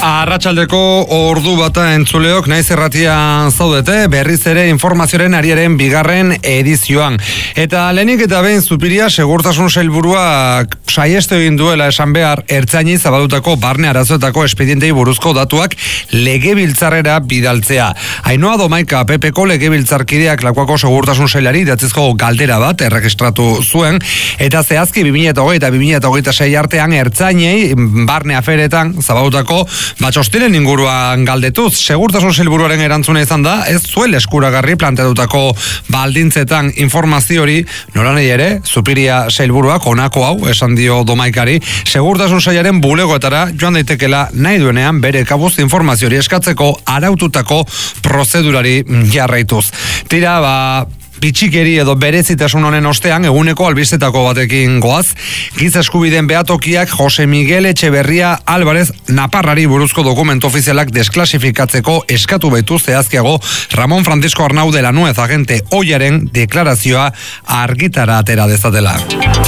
Arratsaldeko ordu bata entzuleok naiz erratia zaudete, berriz ere informazioaren ariaren bigarren edizioan. Eta lehenik eta behin Zupiria segurtasun sailburuak saiestu egin duela esan behar ertzainei zabaldutako barne arazoetako espedientei buruzko datuak legebiltzarrera bidaltzea. Ainhoa Domaika PPko legebiltzarkideak Lakuako segurtasun sailari idatzizko galdera bat erregistratu zuen, eta zehazki 2020 eta 2026 artean ertzainei barne aferetan zabaldutako txostiren inguruan galdetuz. Segurtasun sailburuaren erantzuna izan da, ez zuela eskuragarri planteatutako baldintzetan informazio hori, nolanei ere, Zupiria sailburuak honako hau esan dio Domaikari, segurtasun sailaren bulegoetara joan daitekela nahi duenean bere kabuz informazio hori eskatzeko araututako prozedurari jarraituz. Tira, pitxikeri edo berezitasun honen ostean eguneko albistetako batekin goaz. Giza eskubideen behatokiak Jose Miguel Etxeberria Álvarez Naparrari buruzko dokumentu ofizialak desklasifikatzeko eskatu baitu zehazkiago Ramon Francisco Arnau de la Nuez agente ohiaren deklarazioa argitara atera dezatela.